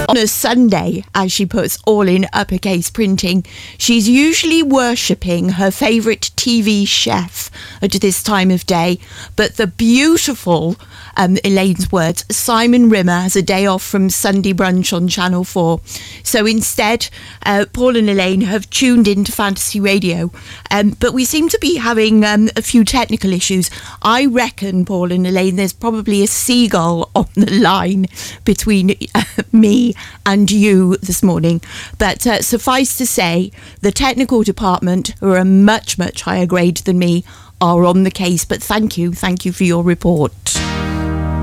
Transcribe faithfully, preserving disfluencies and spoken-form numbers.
On a Sunday, as she puts all in uppercase printing, she's usually worshipping her favourite T V chef at this time of day. But the beautiful, um, Elaine's words, Simon Rimmer has a day off from Sunday brunch on Channel four. So instead, uh, Paul and Elaine have tuned into Fantasy Radio. Um, but we seem to be having um, a few technical issues. I reckon, Paul and Elaine, there's probably a seagull on the line between uh, me and you this morning. But uh, suffice to say, the technical department, who are a much, much higher grade than me, are on the case. But thank you, thank you for your report.